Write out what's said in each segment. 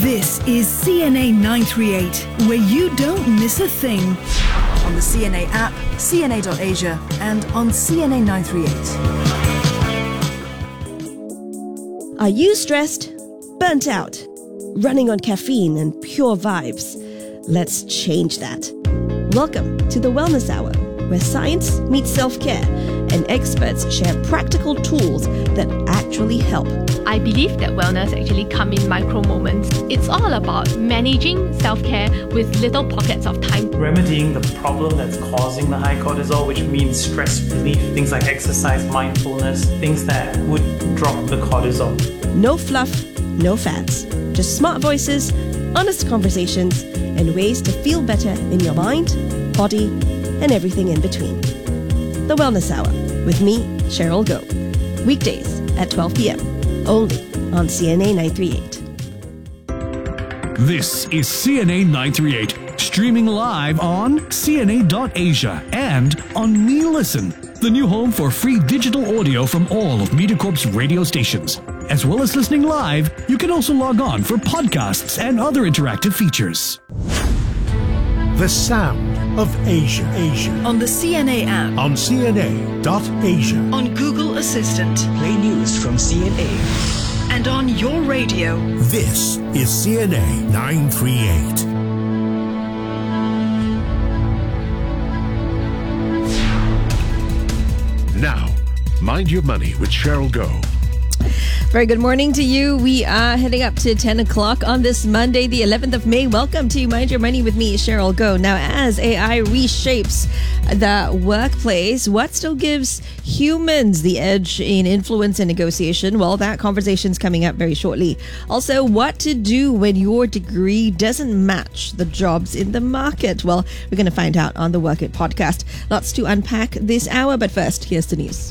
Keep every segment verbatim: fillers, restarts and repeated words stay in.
This is C N A nine thirty-eight, where you don't miss a thing. On the C N A app, C N A dot Asia, and on C N A nine thirty-eight. Are you stressed? Burnt out? Running on caffeine and pure vibes? Let's change that. Welcome to the Wellness Hour, where science meets self-care and experts share practical tools that actually help. I believe that wellness actually comes in micro moments. It's all about managing self-care with little pockets of time. Remedying the problem that's causing the high cortisol, which means stress relief, things like exercise, mindfulness, things that would drop the cortisol. No fluff, no fads. Just smart voices, honest conversations, and ways to feel better in your mind, body, and everything in between. The Wellness Hour with me, Cheryl Goh. Weekdays at twelve p.m. only on C N A nine thirty-eight. This is C N A nine thirty-eight, streaming live on C N A dot Asia and on Me Listen, the new home for free digital audio from all of MediaCorp's radio stations. As well as listening live, you can also log on for podcasts and other interactive features. The sound of Asia. Asia. On the C N A app. On C N A dot Asia. On Google Assistant. Play news from C N A. And on your radio. This is C N A nine thirty-eight. Now, Mind Your Money with Cheryl Goh. Very good morning to you. We are heading up to ten o'clock on this Monday, the eleventh of May. Welcome to Mind Your Money with me, Cheryl Goh. Now, as A I reshapes the workplace, what still gives humans the edge in influence and negotiation? Well, that conversation's coming up very shortly. Also, what to do when your degree doesn't match the jobs in the market? Well, we're going to find out on the Work It podcast. Lots to unpack this hour, but first, here's the news.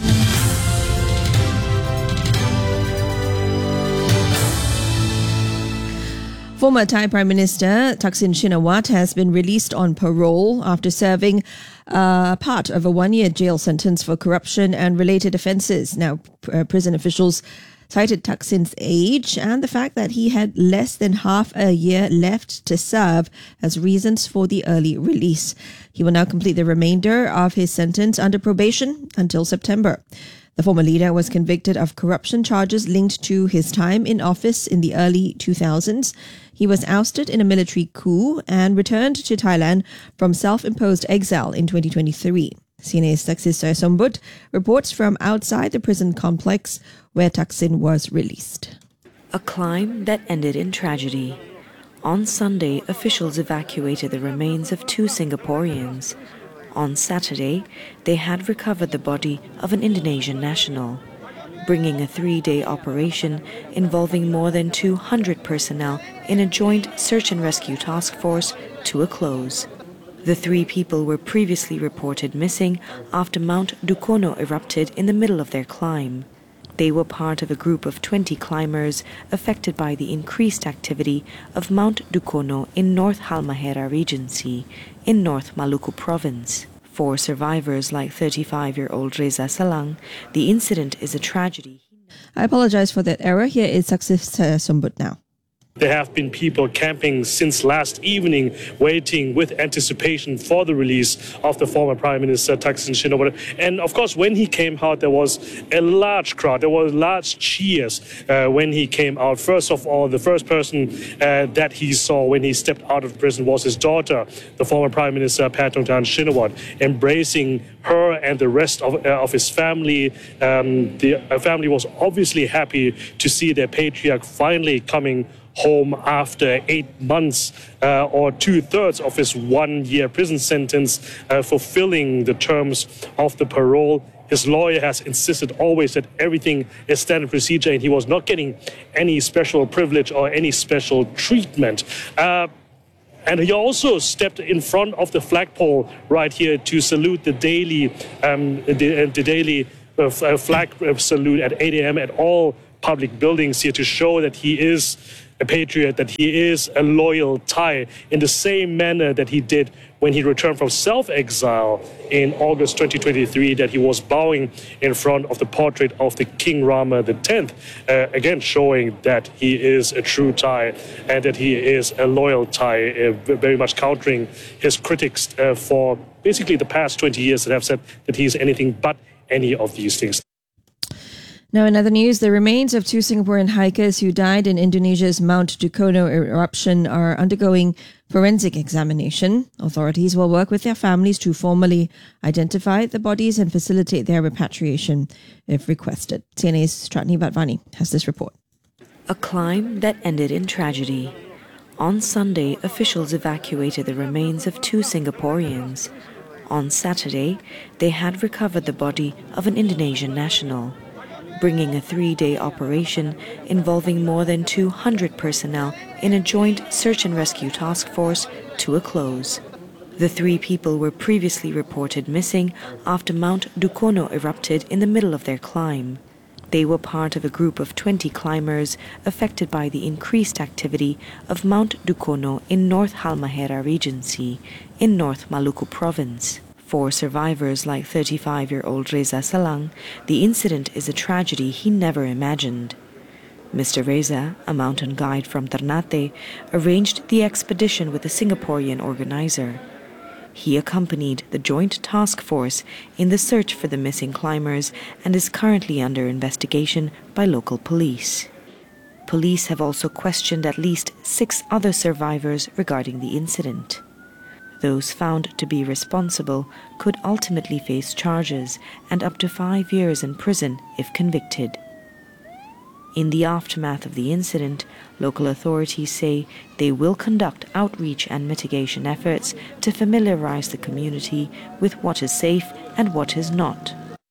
Former Thai Prime Minister Thaksin Shinawatra has been released on parole after serving uh, part of a one-year jail sentence for corruption and related offences. Now, uh, prison officials cited Thaksin's age and the fact that he had less than half a year left to serve as reasons for the early release. He will now complete the remainder of his sentence under probation until September. The former leader was convicted of corruption charges linked to his time in office in the early two thousands. He was ousted in a military coup and returned to Thailand from self-imposed exile in twenty twenty-three. C N A's Taksis Sombut reports from outside the prison complex where Thaksin was released. A climb that ended in tragedy. On Sunday, officials evacuated the remains of two Singaporeans. On Saturday, they had recovered the body of an Indonesian national, bringing a three-day operation involving more than two hundred personnel in a joint search and rescue task force to a close. The three people were previously reported missing after Mount Dukono erupted in the middle of their climb. They were part of a group of twenty climbers affected by the increased activity of Mount Dukono in North Halmahera Regency in North Maluku Province. For survivors like thirty-five-year-old Reza Salang, the incident is a tragedy. I apologize for that error. Here is Taksis Sombut now. There have been people camping since last evening, waiting with anticipation for the release of the former Prime Minister Thaksin Shinawatra. And of course, when he came out, there was a large crowd. There were large cheers uh, when he came out. First of all, the first person uh, that he saw when he stepped out of prison was his daughter, the former Prime Minister Paetongtarn Shinawatra, embracing her and the rest of, uh, of his family. Um, the uh, family was obviously happy to see their patriarch finally coming home after eight months uh, or two-thirds of his one-year prison sentence, uh, fulfilling the terms of the parole. His lawyer has insisted always that everything is standard procedure and he was not getting any special privilege or any special treatment. Uh, And he also stepped in front of the flagpole right here to salute the daily, um, the, the daily uh, flag salute at eight a.m. at all public buildings here to show that he is a patriot, that he is a loyal Thai in the same manner that he did when he returned from self-exile in August twenty twenty-three, that he was bowing in front of the portrait of the King Rama the tenth, uh, again showing that he is a true Thai and that he is a loyal Thai, uh, very much countering his critics uh, for basically the past twenty years that have said that he is anything but any of these things. Now, in other news, the remains of two Singaporean hikers who died in Indonesia's Mount Dukono eruption are undergoing forensic examination. Authorities will work with their families to formally identify the bodies and facilitate their repatriation if requested. C N A's Tratni Vatvani has this report. A climb that ended in tragedy. On Sunday, officials evacuated the remains of two Singaporeans. On Saturday, they had recovered the body of an Indonesian national, bringing a three-day operation involving more than two hundred personnel in a joint search and rescue task force to a close. The three people were previously reported missing after Mount Dukono erupted in the middle of their climb. They were part of a group of twenty climbers affected by the increased activity of Mount Dukono in North Halmahera Regency in North Maluku Province. For survivors like thirty-five-year-old Reza Salang, the incident is a tragedy he never imagined. Mister Reza, a mountain guide from Ternate, arranged the expedition with a Singaporean organizer. He accompanied the joint task force in the search for the missing climbers and is currently under investigation by local police. Police have also questioned at least six other survivors regarding the incident. Those found to be responsible could ultimately face charges and up to five years in prison if convicted. In the aftermath of the incident, local authorities say they will conduct outreach and mitigation efforts to familiarize the community with what is safe and what is not.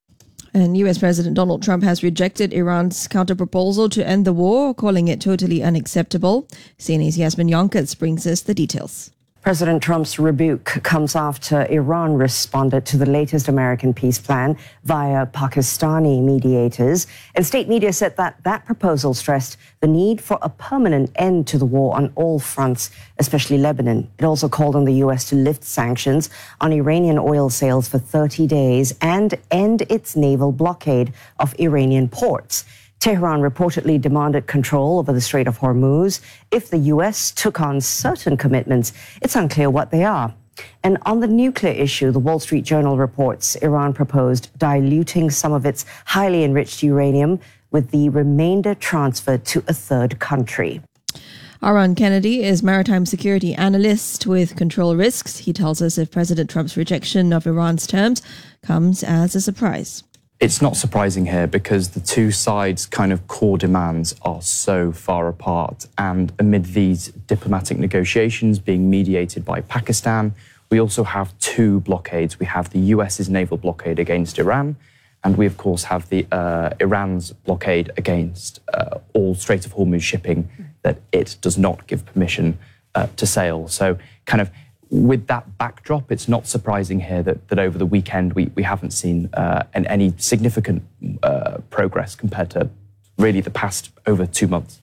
And U S President Donald Trump has rejected Iran's counter-proposal to end the war, calling it totally unacceptable. C N A's Yasmin Yonkers brings us the details. President Trump's rebuke comes after Iran responded to the latest American peace plan via Pakistani mediators. And state media said that that proposal stressed the need for a permanent end to the war on all fronts, especially Lebanon. It also called on the U S to lift sanctions on Iranian oil sales for thirty days and end its naval blockade of Iranian ports. Tehran reportedly demanded control over the Strait of Hormuz if the U S took on certain commitments. It's unclear what they are. And on the nuclear issue, the Wall Street Journal reports Iran proposed diluting some of its highly enriched uranium with the remainder transferred to a third country. Aaron Kennedy is maritime security analyst with Control Risks. He tells us if President Trump's rejection of Iran's terms comes as a surprise. It's not surprising here because the two sides' kind of core demands are so far apart. And amid these diplomatic negotiations being mediated by Pakistan, we also have two blockades. We have the U S's naval blockade against Iran, and we, of course, have the uh, Iran's blockade against uh, all Strait of Hormuz shipping that it does not give permission uh, to sail. So kind of with that backdrop, it's not surprising here that, that over the weekend we, we haven't seen uh, an, any significant uh, progress compared to really the past over two months.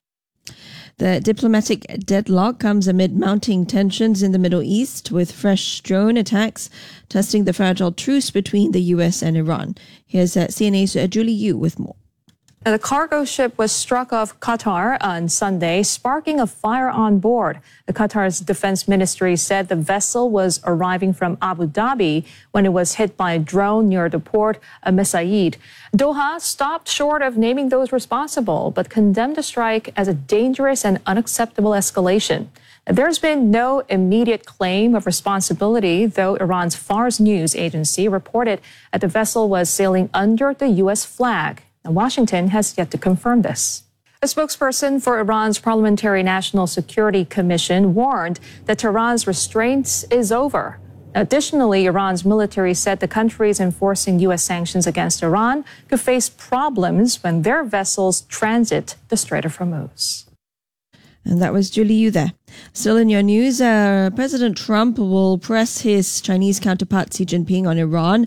The diplomatic deadlock comes amid mounting tensions in the Middle East, with fresh drone attacks testing the fragile truce between the U S and Iran. Here's uh, C N A's uh, Julie Yu with more. The cargo ship was struck off Qatar on Sunday, sparking a fire on board. The Qatar's defense ministry said the vessel was arriving from Abu Dhabi when it was hit by a drone near the port of Mesaid. Doha stopped short of naming those responsible, but condemned the strike as a dangerous and unacceptable escalation. There's been no immediate claim of responsibility, though Iran's Fars News agency reported that the vessel was sailing under the U S flag. Now, Washington has yet to confirm this. A spokesperson for Iran's Parliamentary National Security Commission warned that Tehran's restraints is over. Additionally, Iran's military said the countries enforcing U S sanctions against Iran could face problems when their vessels transit the Strait of Hormuz. And that was Julie Yu there. Still in your news, uh, President Trump will press his Chinese counterpart Xi Jinping on Iran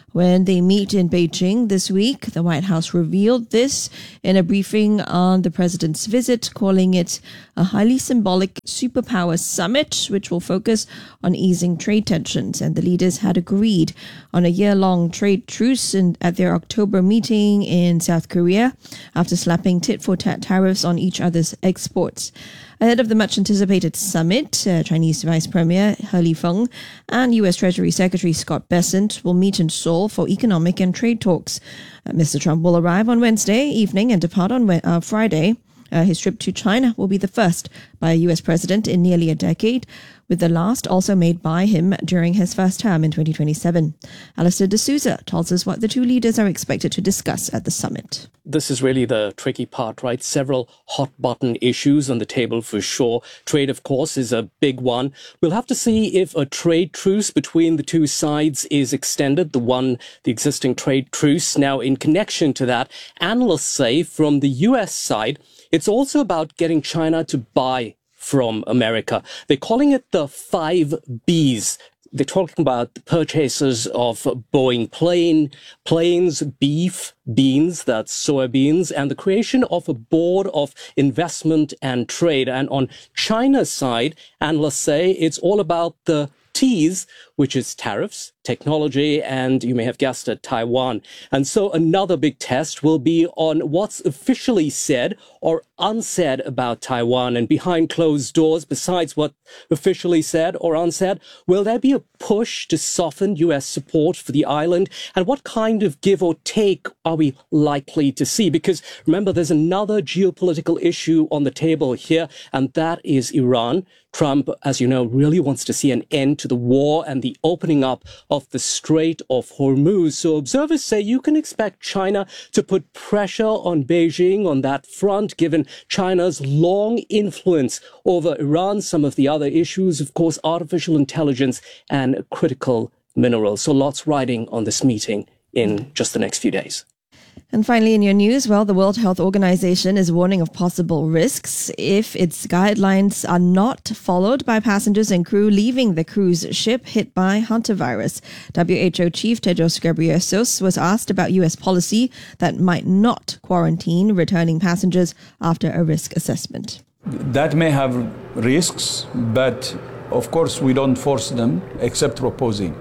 when they meet in Beijing this week. The White House revealed this in a briefing on the president's visit, calling it a highly symbolic superpower summit, which will focus on easing trade tensions. And the leaders had agreed on a year-long trade truce in, at their October meeting in South Korea after slapping tit-for-tat tariffs on each other's exports. Ahead of the much-anticipated summit, uh, Chinese Vice Premier He Lifeng and U S Treasury Secretary Scott Bessent will meet in Seoul for economic and trade talks. Uh, Mister Trump will arrive on Wednesday evening and depart on uh, Friday. Uh, his trip to China will be the first by a U S president in nearly a decade, with the last also made by him during his first term in twenty twenty-seven. Alistair D'Souza tells us what the two leaders are expected to discuss at the summit. This is really the tricky part, right? Several hot-button issues on the table for sure. Trade, of course, is a big one. We'll have to see if a trade truce between the two sides is extended, the one, the existing trade truce. Now, in connection to that, analysts say from the U S side, it's also about getting China to buy from America. They're calling it the five B's. They're talking about the purchases of Boeing plane, planes, beef, beans, that's soybeans, and the creation of a board of investment and trade. And on China's side, analysts say it's all about the T's, which is tariffs, technology, and you may have guessed it, Taiwan. And so another big test will be on what's officially said or unsaid about Taiwan. And behind closed doors, besides what officially said or unsaid, will there be a push to soften U S support for the island? And what kind of give or take are we likely to see? Because remember, there's another geopolitical issue on the table here, and that is Iran. Trump, as you know, really wants to see an end to the war and the opening up of the Strait of Hormuz. So observers say you can expect China to put pressure on Beijing on that front, given China's long influence over Iran. Some of the other issues, of course, artificial intelligence and critical minerals. So lots riding on this meeting in just the next few days. And finally, in your news, well, the World Health Organization is warning of possible risks if its guidelines are not followed by passengers and crew leaving the cruise ship hit by hantavirus. W H O Chief Tedros Ghebreyesus was asked about U S policy that might not quarantine returning passengers after a risk assessment. That may have risks, but of course we don't force them except proposing.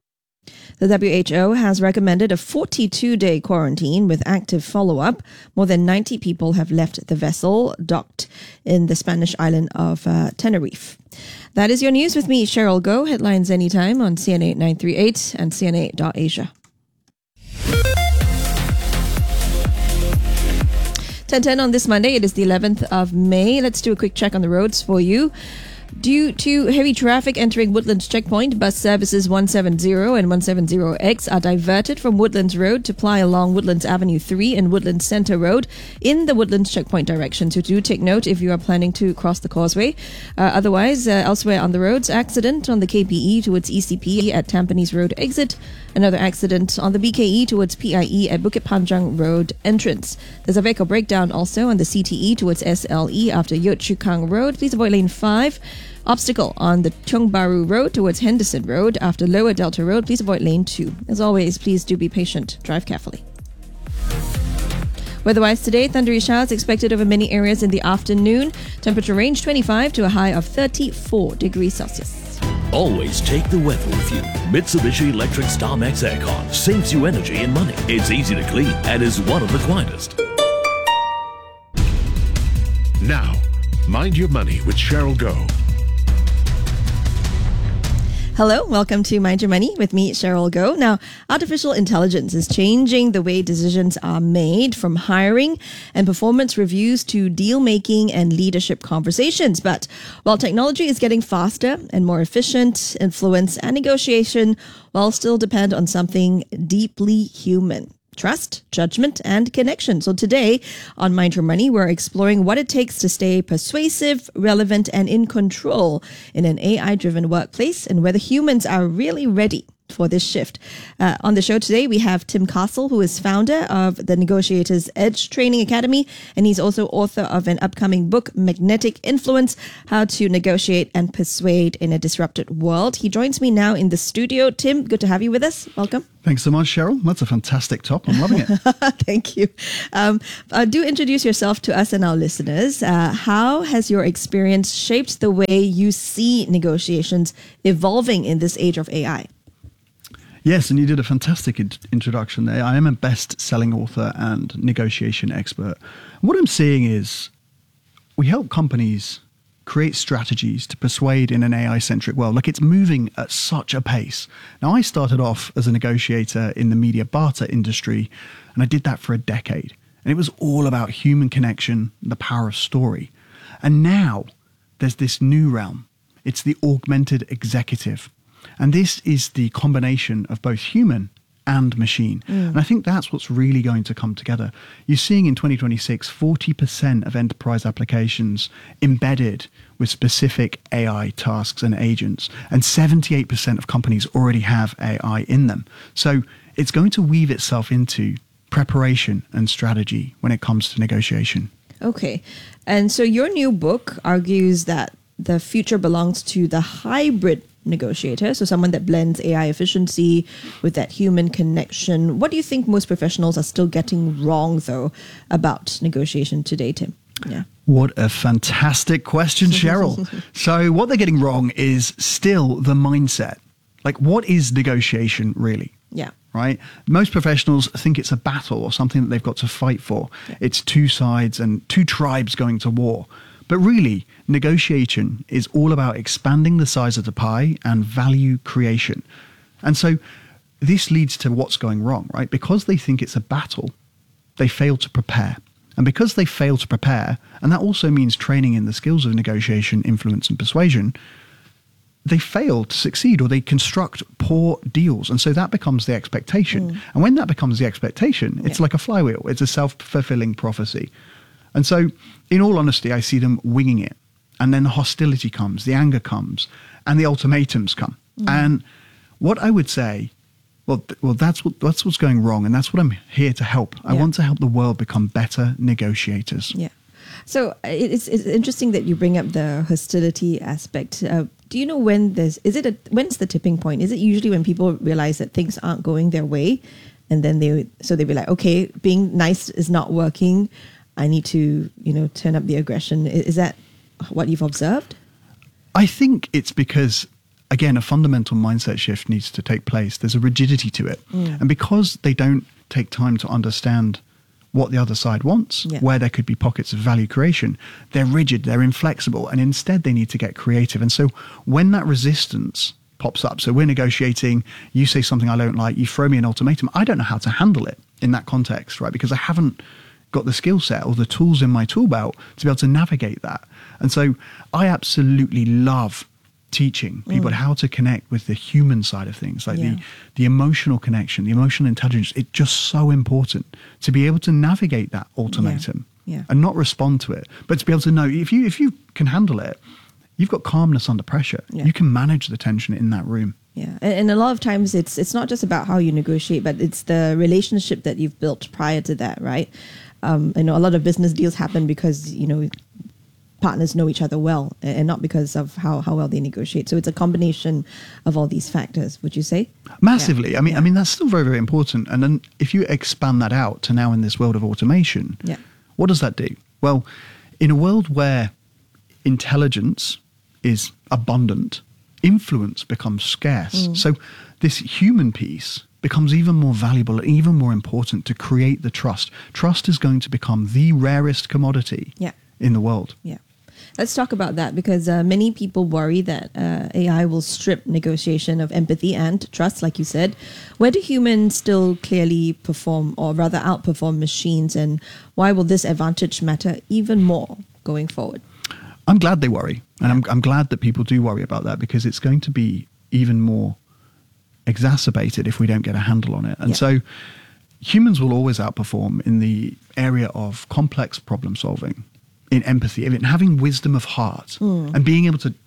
The W H O has recommended a forty-two day quarantine with active follow-up. More than ninety people have left the vessel docked in the Spanish island of uh, Tenerife. That is your news with me, Cheryl Goh. Headlines anytime on C N A nine three eight and C N A dot asia. ten ten on this Monday. It is the eleventh of May. Let's do a quick check on the roads for you. Due to heavy traffic entering Woodlands Checkpoint, bus services one seventy and one seventy X are diverted from Woodlands Road to ply along Woodlands Avenue three and Woodlands Centre Road in the Woodlands Checkpoint direction. So do take note if you are planning to cross the causeway. Uh, otherwise, uh, elsewhere on the roads, accident on the K P E towards E C P at Tampines Road exit. Another accident on the B K E towards P I E at Bukit Panjang Road entrance. There's a vehicle breakdown also on the C T E towards S L E after Yio Chu Kang Road. Please avoid lane five. Obstacle on the Tiong Bahru Road towards Henderson Road after Lower Delta Road. Please avoid lane two. As always, please do be patient. Drive carefully. Weather-wise today, thundery showers expected over many areas in the afternoon. Temperature range twenty-five to a high of thirty-four degrees Celsius. Always take the weather with you. Mitsubishi Electric StarMax Aircon saves you energy and money. It's easy to clean and is one of the quietest. Now, Mind Your Money with Cheryl Goh. Hello, welcome to Mind Your Money with me, Cheryl Goh. Now, artificial intelligence is changing the way decisions are made, from hiring and performance reviews to deal-making and leadership conversations. But while technology is getting faster and more efficient, influence and negotiation will still depend on something deeply human. Trust, judgment, and connection. So today on Mind Your Money, we're exploring what it takes to stay persuasive, relevant, and in control in an A I-driven workplace, and whether humans are really ready for this shift. Uh, on the show today, we have Tim Castle, who is founder of the Negotiators Edge Training Academy, and he's also author of an upcoming book, Magnetic Influence, How to Negotiate and Persuade in a Disrupted World. He joins me now in the studio. Tim, good to have you with us. Welcome. Thanks so much, Cheryl. That's a fantastic top. I'm loving it. Thank you. Um, uh, do introduce yourself to us and our listeners. Uh, how has your experience shaped the way you see negotiations evolving in this age of A I? Yes, and you did a fantastic in- introduction there. I am a best-selling author and negotiation expert. What I'm seeing is we help companies create strategies to persuade in an A I-centric world. Like, it's moving at such a pace. Now, I started off as a negotiator in the media barter industry, and I did that for a decade. And it was all about human connection, the power of story. And now there's this new realm. It's the augmented executive. And this is the combination of both human and machine. Mm. And I think that's what's really going to come together. You're seeing in twenty twenty-six, forty percent of enterprise applications embedded with specific A I tasks and agents, and seventy-eight percent of companies already have A I in them. So it's going to weave itself into preparation and strategy when it comes to negotiation. Okay. And so your new book argues that the future belongs to the hybrid negotiator, so someone that blends A I efficiency with that human connection. What do you think most professionals are still getting wrong, though, about negotiation today, Tim? Yeah. What a fantastic question, Cheryl. So what they're getting wrong is still the mindset. Like, what is negotiation really? Yeah. Right? Most professionals think it's a battle or something that they've got to fight for. Yeah. It's two sides and two tribes going to war. But really, negotiation is all about expanding the size of the pie and value creation. And so this leads to what's going wrong, right? Because they think it's a battle, they fail to prepare. And because they fail to prepare, and that also means training in the skills of negotiation, influence, and persuasion, they fail to succeed, or they construct poor deals. And so that becomes the expectation. Mm. And when that becomes the expectation, it's yeah. like a flywheel. It's a self-fulfilling prophecy. And so, in all honesty, I see them winging it. And then the hostility comes, the anger comes, and the ultimatums come. Mm. And what I would say, well, th- well, that's what that's what's going wrong, and that's what I'm here to help. I yeah. want to help the world become better negotiators. Yeah. So it's it's interesting that you bring up the hostility aspect. Uh, do you know when there's is it a when's the tipping point? Is it usually when people realize that things aren't going their way, and then they so they be like, okay, being nice is not working. I need to, you know, turn up the aggression. Is that what you've observed? I think it's because, again, a fundamental mindset shift needs to take place. There's a rigidity to it. Mm. And because they don't take time to understand what the other side wants, yeah. where there could be pockets of value creation, they're rigid, they're inflexible, and instead they need to get creative. And so when that resistance pops up, so we're negotiating, you say something I don't like, you throw me an ultimatum, I don't know how to handle it in that context, right? Because I haven't got the skill set or the tools in my tool belt to be able to navigate that. And so I absolutely love teaching people mm. how to connect with the human side of things, like yeah. the, the emotional connection, the emotional intelligence. It's just so important to be able to navigate that ultimatum yeah. Yeah. and not respond to it, but to be able to know if you if you can handle it, you've got calmness under pressure. Yeah. You can manage the tension in that room. Yeah, and, and a lot of times it's it's not just about how you negotiate, but it's the relationship that you've built prior to that, right? Um, I know a lot of business deals happen because, you know, partners know each other well and not because of how, how well they negotiate. So it's a combination of all these factors, would you say? Massively. Yeah. I mean, yeah. I mean, that's still very, very important. And then if you expand that out to now in this world of automation, yeah. what does that do? Well, in a world where intelligence is abundant, influence becomes scarce. Mm. So this human piece becomes even more valuable and even more important to create the trust. Trust is going to become the rarest commodity yeah. in the world. Yeah. Let's talk about that because uh, many people worry that uh, A I will strip negotiation of empathy and trust, like you said. Where do humans still clearly perform or rather outperform machines, and why will this advantage matter even more going forward? I'm glad they worry, and I'm, I'm glad that people do worry about that because it's going to be even more exacerbated if we don't get a handle on it. And yeah. so humans will always outperform in the area of complex problem solving, in empathy, in having wisdom of heart mm. and being able to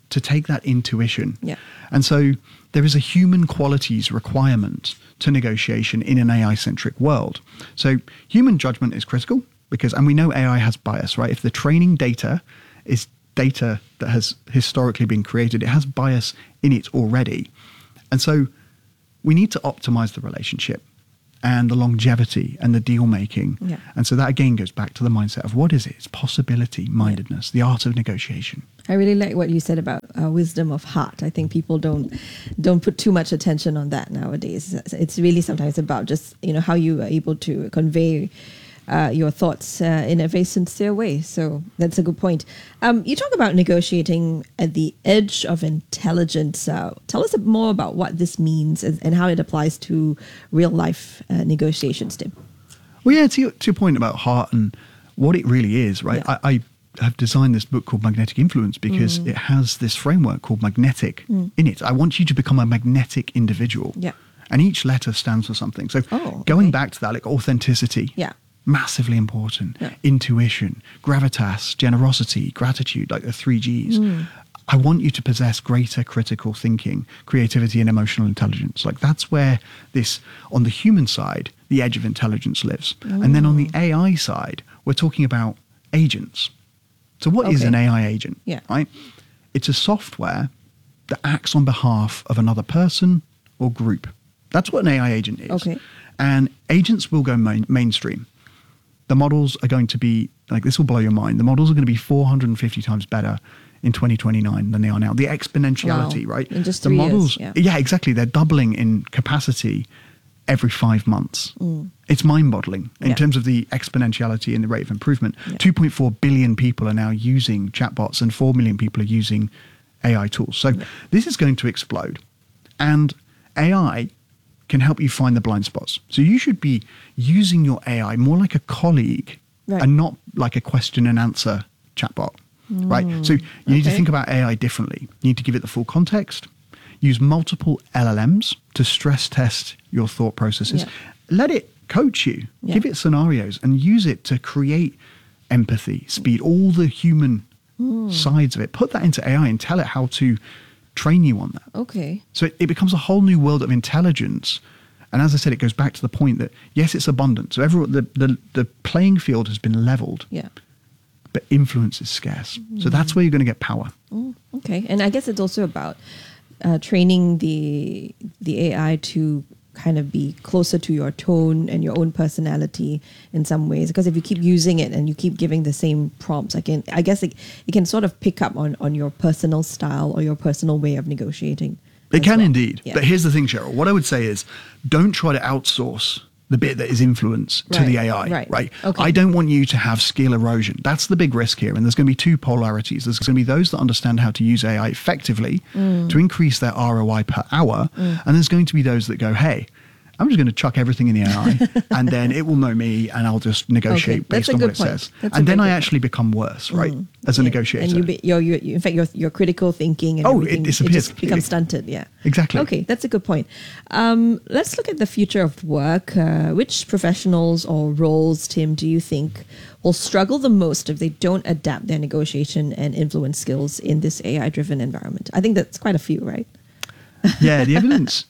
to take that intuition. Yeah. And so there is a human qualities requirement to negotiation in an A I-centric world. So human judgment is critical because, and we know A I has bias, right? If the training data is data that has historically been created, it has bias in it already. And so we need to optimize the relationship and the longevity and the deal making. Yeah. And so that again goes back to the mindset of what is it? It's possibility mindedness, yeah. the art of negotiation. I really like what you said about uh, wisdom of heart. I think people don't don't put too much attention on that nowadays. It's really sometimes about just, you know, how you are able to convey uh, your thoughts uh, in a very sincere way. So that's a good point. Um, you talk about negotiating at the edge of intelligence. Uh, tell us more about what this means and, and how it applies to real life uh, negotiations, Tim. Well, yeah, to your, to your point about heart and what it really is, right? Yeah. I, I have designed this book called Magnetic Influence because mm. it has this framework called magnetic mm. in it. I want you to become a magnetic individual. Yeah. And each letter stands for something. So oh, going okay. back to that, like authenticity, yeah. massively important. Yeah. Intuition, gravitas, generosity, gratitude, like the three G's. Mm. I want you to possess greater critical thinking, creativity, and emotional intelligence. Like that's where this, on the human side, the edge of intelligence lives. Mm. And then on the A I side, we're talking about agents. So what okay. is an A I agent? Yeah. Right? It's a software that acts on behalf of another person or group. That's what an A I agent is. Okay. And agents will go main, mainstream. The models are going to be, like this will blow your mind, the models are going to be four hundred fifty times better in twenty twenty-nine than they are now. The exponentiality, wow. right? In just the three models, years. Yeah. yeah, exactly. They're doubling in capacity every five months. Mm. It's mind-boggling in Yeah. terms of the exponentiality and the rate of improvement. Yeah. two point four billion people are now using chatbots and four million people are using A I tools. So Yeah. this is going to explode. And A I can help you find the blind spots. So you should be using your A I more like a colleague Right. and not like a question and answer chatbot, Mm. right? So you need to Okay. think about A I differently. You need to give it the full context, use multiple L L Ms to stress test your thought processes. Yeah. Let it coach you, Yeah. give it scenarios and use it to create empathy, speed, all the human Mm. sides of it. Put that into A I and tell it how to train you on that. Okay. So it, it becomes a whole new world of intelligence. And as I said, it goes back to the point that, yes, it's abundant. So everyone, the, the, the playing field has been leveled, Yeah. but influence is scarce. So that's where you're going to get power. Mm, okay. And I guess it's also about uh, training the the A I to kind of be closer to your tone and your own personality in some ways. Because if you keep using it and you keep giving the same prompts, I can I guess it, it can sort of pick up on, on your personal style or your personal way of negotiating. It as can well. indeed. Yeah. But here's the thing, Cheryl. What I would say is don't try to outsource the bit that is influence to Right, the A I, right. right? Okay. I don't want you to have skill erosion. That's the big risk here. And there's going to be two polarities. There's going to be those that understand how to use A I effectively Mm. to increase their R O I per hour. Mm. And there's going to be those that go, hey, I'm just going to chuck everything in the A I and then it will know me and I'll just negotiate Okay, that's based a on good what it point. says. That's a And then very I good actually become worse, right? Mm. As a Yeah. negotiator. And you, be, your, your, in fact, your, your critical thinking and Oh, it everything, disappears just completely. becomes stunted. Yeah. Exactly. Okay, that's a good point. Um, let's look at the future of work. Uh, which professionals or roles, Tim, do you think will struggle the most if they don't adapt their negotiation and influence skills in this A I-driven environment? I think that's quite a few, right? Yeah, the evidence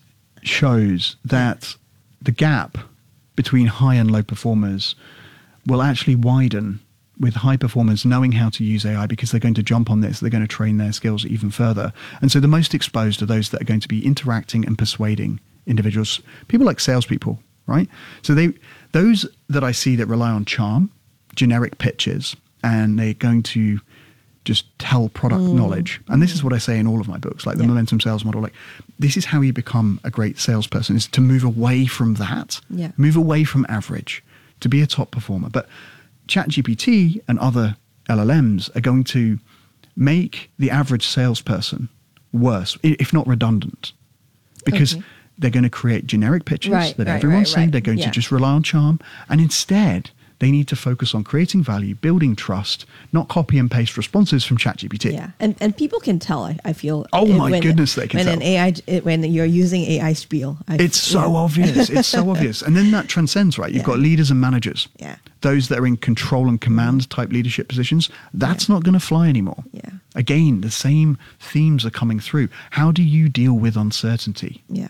shows that the gap between high and low performers will actually widen with high performers knowing how to use A I because they're going to jump on this, they're going to train their skills even further. And so the most exposed are those that are going to be interacting and persuading individuals, people like salespeople, right? So they, those that I see that rely on charm, generic pitches, and they're going to just tell product Mm. knowledge. And this is what I say in all of my books, like the Yeah. momentum sales model. Like this is how you become a great salesperson, is to move away from that, Yeah. move away from average, to be a top performer. But ChatGPT and other L L Ms are going to make the average salesperson worse, i- if not redundant, because Okay. they're going to create generic pitches Right, that right, everyone's right, saying. right. They're going Yeah. to just rely on charm. And instead, They need to focus on creating value, building trust, not copy and paste responses from ChatGPT. Yeah, and and people can tell. I, I feel. Oh it- my when, goodness, they can when tell. an A I it- when you're using A I spiel. I, It's so yeah. obvious. It's so obvious. And then that transcends, right? You've Yeah. got leaders and managers. Yeah. Those that are in control and command type leadership positions. That's not going to fly anymore. Yeah. Again, the same themes are coming through. How do you deal with uncertainty? Yeah.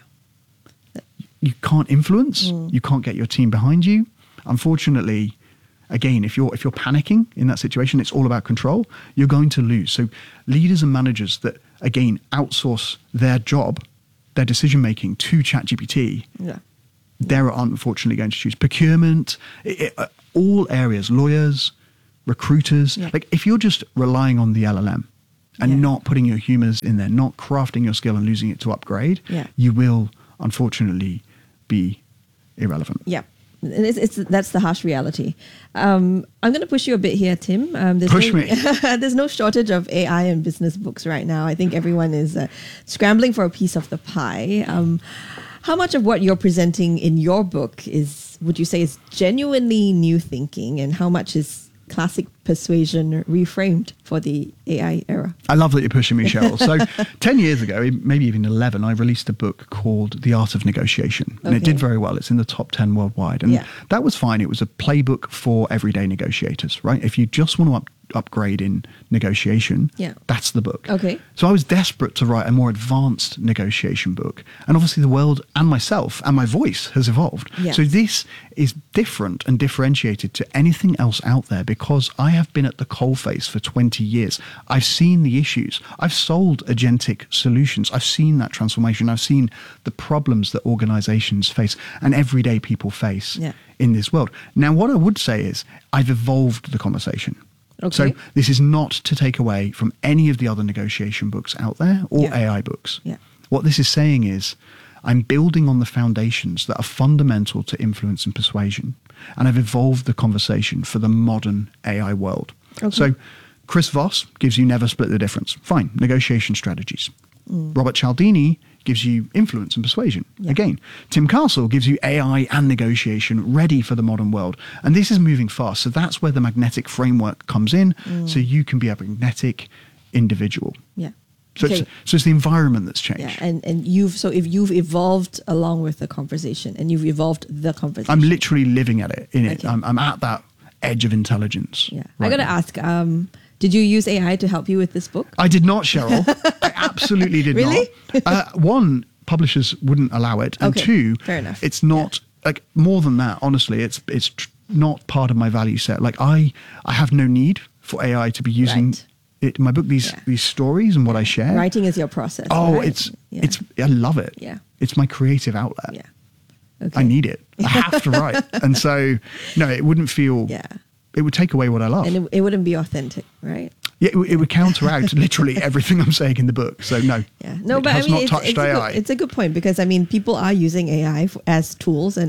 You can't influence. Mm. You can't get your team behind you. Unfortunately, again, if you're if you're panicking in that situation, it's all about control. You're going to lose. So leaders and managers that again outsource their job, their decision making to ChatGPT, Yeah. they're unfortunately going to choose procurement, it, it, uh, all areas, lawyers, recruiters. Yeah. Like if you're just relying on the L L M and Yeah. not putting your humors in there, not crafting your skill and losing it to upgrade, Yeah. you will unfortunately be irrelevant. Yeah. And It's, it's that's the harsh reality. Um, I'm going to push you a bit here, Tim. Um, there's Push no, me. There's no shortage of A I and business books right now. I think everyone is uh, scrambling for a piece of the pie. Um, how much of what you're presenting in your book is, would you say, is genuinely new thinking, and how much is classic persuasion reframed for the A I era? I love that you're pushing me, Cheryl. So ten years ago, maybe even eleven, I released a book called The Art of Negotiation. And it Okay. did very well. It's in the top ten worldwide. And Yeah. that was fine. It was a playbook for everyday negotiators, right? If you just want to up, upgrade in negotiation, Yeah. that's the book. Okay. So I was desperate to write a more advanced negotiation book. And obviously the world and myself and my voice has evolved. Yes. So this is different and differentiated to anything else out there because I have been at the coalface for twenty years. I've seen the issues. I've sold agentic solutions. I've seen that transformation. I've seen the problems that organizations face and everyday people face Yeah. in this world. Now, what I would say is I've evolved the conversation. Okay. So this is not to take away from any of the other negotiation books out there or Yeah. A I books. Yeah. What this is saying is I'm building on the foundations that are fundamental to influence and persuasion, and I've evolved the conversation for the modern A I world. Okay. So Chris Voss gives you never split the difference. Fine, negotiation strategies. Mm. Robert Cialdini gives you influence and persuasion. Yeah. Again, Tim Castle gives you A I and negotiation ready for the modern world. And this is moving fast. So that's where the magnetic framework comes in. Mm. So you can be a magnetic individual. Yeah. So, Okay. it's, so it's the environment that's changed. Yeah, and, and you've so if you've evolved along with the conversation, and you've evolved the conversation. I'm literally living at it, in it. Okay. I'm, I'm at that edge of intelligence. Yeah, right I got to now. ask. Um, did you use A I to help you with this book? I did not, Cheryl. I absolutely did Really? not. Uh, one, publishers wouldn't allow it, and Okay, two, fair enough. it's not like more than that. Honestly, it's it's tr- not part of my value set. Like I, I have no need for A I to be using Right. it in my book. These these stories and what I share. Writing is your process. Oh, right? it's Yeah. it's I love it. Yeah. It's my creative outlet. Yeah. I need it. I have to write, and so no, it wouldn't feel. Yeah. It would take away what I love. and it, it wouldn't be authentic, right? Yeah, it, would- it would counteract literally everything I'm saying in the book. So no, Yeah. No, it but has I mean, not it's, touched it's, a A I. good, it's a good point because I mean, people are using A I f- as tools and